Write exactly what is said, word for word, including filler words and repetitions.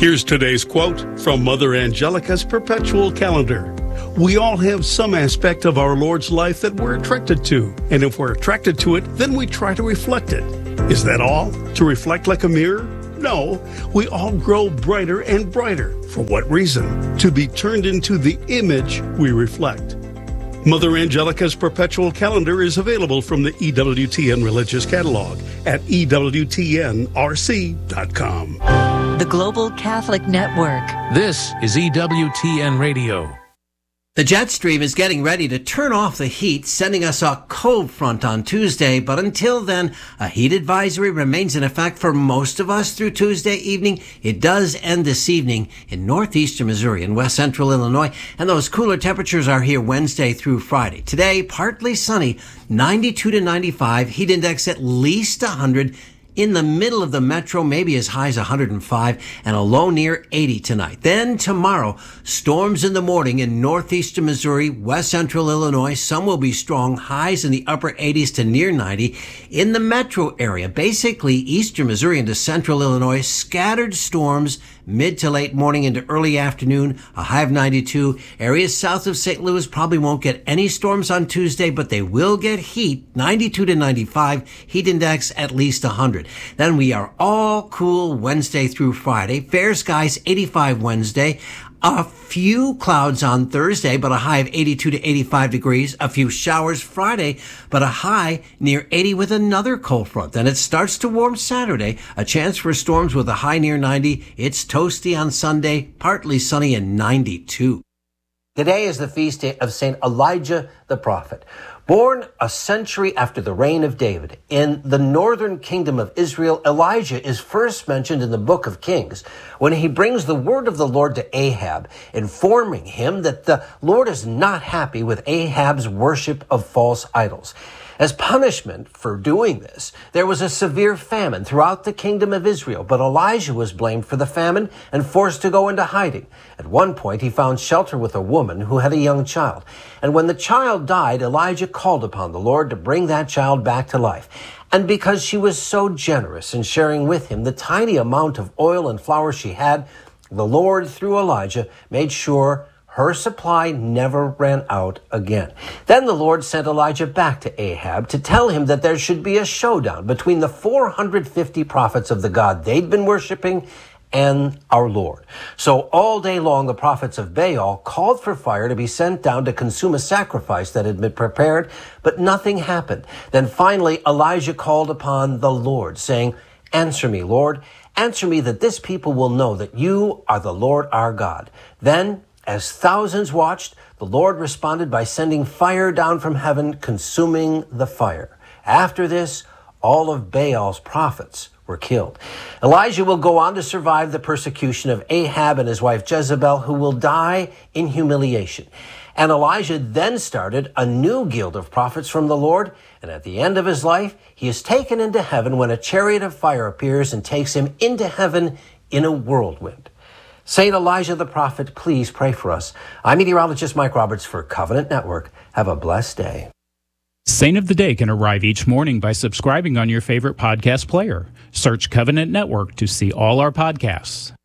Here's today's quote from Mother Angelica's Perpetual Calendar. We all have some aspect of our Lord's life that we're attracted to, and if we're attracted to it, then we try to reflect it. Is that all? To reflect like a mirror? No, we all grow brighter and brighter. For what reason? To be turned into the image we reflect. Mother Angelica's Perpetual Calendar is available from the E W T N Religious Catalog at E W T N R C dot com. The Global Catholic Network. This is E W T N Radio. The jet stream is getting ready to turn off the heat, sending us a cold front on Tuesday. But until then, a heat advisory remains in effect for most of us through Tuesday evening. It does end this evening in northeastern Missouri and west central Illinois. And those cooler temperatures are here Wednesday through Friday. Today, partly sunny, ninety-two to ninety-five, heat index at least one hundred. In the middle of the metro, maybe as high as one hundred five, and a low near eighty tonight. Then tomorrow, storms in the morning in northeastern Missouri, west central Illinois. Some will be strong, highs in the upper eighties to near ninety. In the metro area, basically eastern Missouri into central Illinois, scattered storms mid to late morning into early afternoon, a high of ninety-two. Areas south of Saint Louis probably won't get any storms on Tuesday, but they will get heat, ninety-two to ninety-five, heat index at least one hundred. Then we are all cool Wednesday through Friday. Fair skies, eighty-five Wednesday. A few clouds on Thursday, but a high of eighty-two to eighty-five degrees. A few showers Friday, but a high near eighty with another cold front. Then it starts to warm Saturday. A chance for storms with a high near ninety. It's toasty on Sunday, partly sunny and ninety-two. Today is the feast day of Saint Elijah the Prophet. Born a century after the reign of David in the northern kingdom of Israel, Elijah is first mentioned in the book of Kings when he brings the word of the Lord to Ahab, informing him that the Lord is not happy with Ahab's worship of false idols. As punishment for doing this, there was a severe famine throughout the kingdom of Israel, but Elijah was blamed for the famine and forced to go into hiding. At one point, he found shelter with a woman who had a young child. And when the child died, Elijah called upon the Lord to bring that child back to life. And because she was so generous in sharing with him the tiny amount of oil and flour she had, the Lord, through Elijah, made sure her supply never ran out again. Then the Lord sent Elijah back to Ahab to tell him that there should be a showdown between the four hundred fifty prophets of the God they'd been worshiping and our Lord. So all day long, the prophets of Baal called for fire to be sent down to consume a sacrifice that had been prepared, but nothing happened. Then finally, Elijah called upon the Lord, saying, "Answer me, Lord. Answer me that this people will know that you are the Lord our God." Then, as thousands watched, the Lord responded by sending fire down from heaven, consuming the fire. After this, all of Baal's prophets were killed. Elijah will go on to survive the persecution of Ahab and his wife Jezebel, who will die in humiliation. And Elijah then started a new guild of prophets from the Lord, and at the end of his life, he is taken into heaven when a chariot of fire appears and takes him into heaven in a whirlwind. Saint Elijah the Prophet, please pray for us. I'm meteorologist Mike Roberts for Covenant Network. Have a blessed day. Saint of the Day can arrive each morning by subscribing on your favorite podcast player. Search Covenant Network to see all our podcasts.